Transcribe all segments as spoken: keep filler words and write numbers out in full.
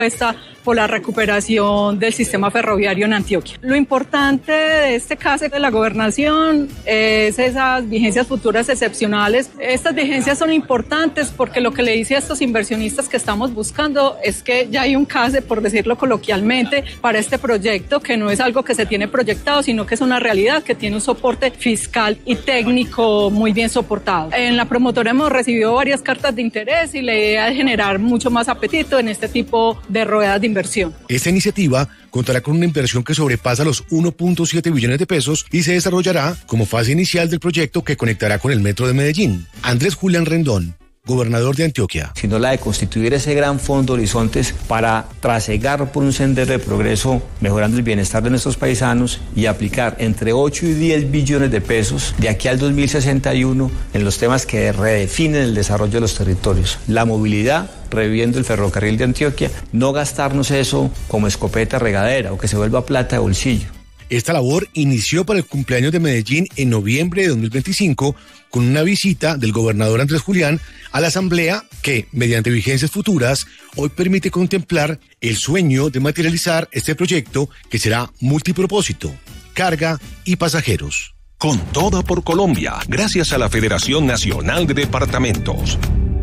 Está por la recuperación del sistema ferroviario en Antioquia. Lo importante de este caso de la gobernación es esas vigencias futuras excepcionales. Estas vigencias son importantes porque lo que le dice a estos inversionistas que estamos buscando es que ya hay un case, por decirlo coloquialmente, para este proyecto, que no es algo que se tiene proyectado, sino que es una realidad que tiene un soporte fiscal y técnico muy bien soportado. En la promotora hemos recibido varias cartas de interés y la idea es generar mucho más apetito en este tipo de ruedas de inversión. Esta iniciativa contará con una inversión que sobrepasa los uno punto siete billones de pesos y se desarrollará como fase inicial del proyecto que conectará con el metro de Medellín. Andrés Julián Rendón, gobernador de Antioquia. Sino la de constituir ese gran fondo Horizontes para trasegar por un sendero de progreso, mejorando el bienestar de nuestros paisanos y aplicar entre ocho y diez billones de pesos de aquí al dos mil sesenta y uno en los temas que redefinen el desarrollo de los territorios. La movilidad, reviviendo el ferrocarril de Antioquia, no gastarnos eso como escopeta regadera o que se vuelva plata de bolsillo. Esta labor inició para el cumpleaños de Medellín en noviembre de dos mil veinticinco con una visita del gobernador Andrés Julián a la asamblea que, mediante vigencias futuras, hoy permite contemplar el sueño de materializar este proyecto que será multipropósito, carga y pasajeros. Con toda por Colombia, gracias a la Federación Nacional de Departamentos.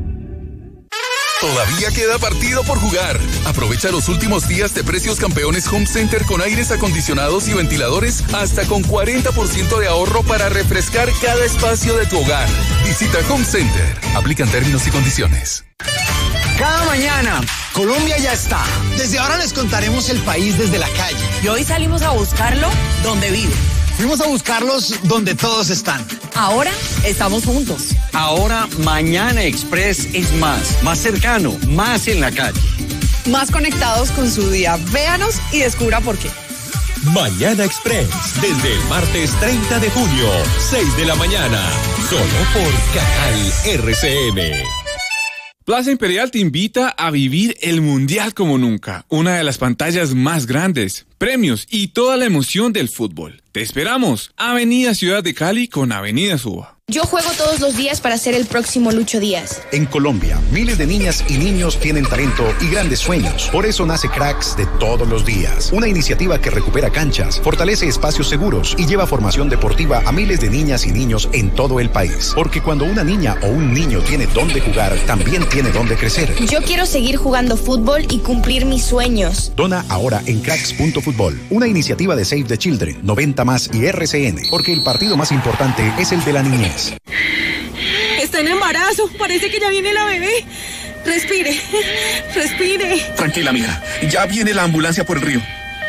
Todavía queda partido por jugar. Aprovecha los últimos días de Precios Campeones Home Center con aires acondicionados y ventiladores hasta con cuarenta por ciento de ahorro para refrescar cada espacio de tu hogar. Visita Home Center. Aplican términos y condiciones. Cada mañana, Colombia ya está. Desde ahora les contaremos el país desde la calle. Y hoy salimos a buscarlo donde vive. Fuimos a buscarlos donde todos están. Ahora estamos juntos. Ahora Mañana Express es más, más cercano, más en la calle. Más conectados con su día. Véanos y descubra por qué. Mañana Express, desde el martes treinta de junio, seis de la mañana, solo por Canal R C N. Plaza Imperial te invita a vivir el Mundial como nunca, una de las pantallas más grandes, premios y toda la emoción del fútbol. Te esperamos, Avenida Ciudad de Cali con Avenida Suba. Yo juego todos los días para ser el próximo Lucho Díaz. En Colombia, miles de niñas y niños tienen talento y grandes sueños. Por eso nace Cracks de todos los días. Una iniciativa que recupera canchas, fortalece espacios seguros y lleva formación deportiva a miles de niñas y niños en todo el país. Porque cuando una niña o un niño tiene dónde jugar, también tiene dónde crecer. Yo quiero seguir jugando fútbol y cumplir mis sueños. Dona ahora en cracks punto fútbol. Una iniciativa de Save the Children, noventa más y R C N. Porque el partido más importante es el de la niñez. Está en embarazo, parece que ya viene la bebé. Respire, respire. Tranquila, mija, ya viene la ambulancia por el río.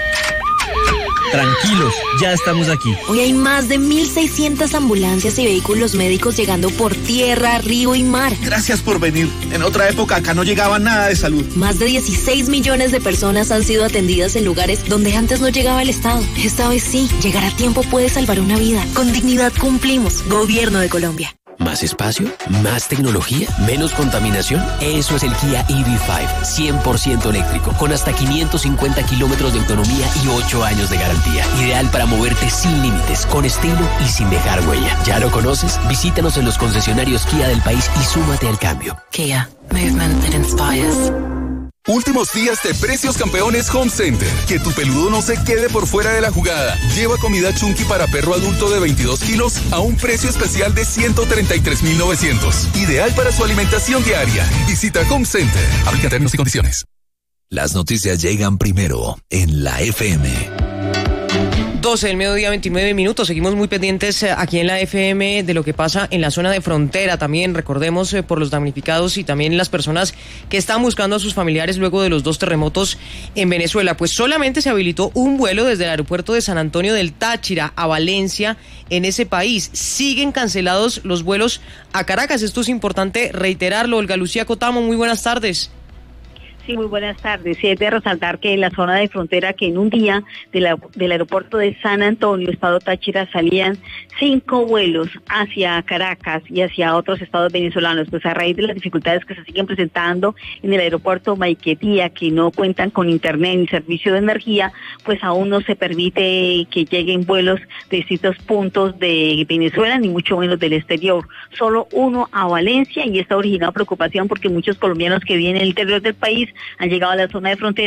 Tranquilos, ya estamos aquí. Hoy hay más de mil seiscientas ambulancias y vehículos médicos llegando por tierra, río y mar. Gracias por venir. En otra época acá no llegaba nada de salud. Más de dieciséis millones de personas han sido atendidas en lugares donde antes no llegaba el Estado. Esta vez sí, llegar a tiempo puede salvar una vida. Con dignidad cumplimos. Gobierno de Colombia. ¿Más espacio? ¿Más tecnología? ¿Menos contaminación? Eso es el Kia E V cinco, cien por ciento eléctrico, con hasta quinientos cincuenta kilómetros de autonomía y ocho años de garantía. Ideal para moverte sin límites, con estilo y sin dejar huella. ¿Ya lo conoces? Visítanos en los concesionarios Kia del país y súmate al cambio. Kia, movement that inspires. Últimos días de Precios Campeones Home Center. Que tu peludo no se quede por fuera de la jugada. Lleva comida Chunky para perro adulto de veintidós kilos a un precio especial de ciento treinta y tres mil novecientos. Ideal para su alimentación diaria. Visita Home Center. Aplica términos y condiciones. Las noticias llegan primero en la F M. doce del mediodía, veintinueve minutos. Seguimos muy pendientes aquí en la F M de lo que pasa en la zona de frontera. También recordemos eh, por los damnificados y también las personas que están buscando a sus familiares luego de los dos terremotos en Venezuela. Pues solamente se habilitó un vuelo desde el aeropuerto de San Antonio del Táchira a Valencia en ese país. Siguen cancelados los vuelos a Caracas. Esto es importante reiterarlo. Olga Lucía Cotamo, muy buenas tardes. Sí, muy buenas tardes. Sí, es de resaltar que en la zona de frontera, que en un día de la, del aeropuerto de San Antonio, estado Táchira, salían cinco vuelos hacia Caracas y hacia otros estados venezolanos. Pues a raíz de las dificultades que se siguen presentando en el aeropuerto Maiquetía, que no cuentan con internet ni servicio de energía, pues aún no se permite que lleguen vuelos de distintos puntos de Venezuela, ni mucho menos del exterior. Solo uno a Valencia, y está originado preocupación porque muchos colombianos que vienen del interior del país han llegado a la zona de frontera.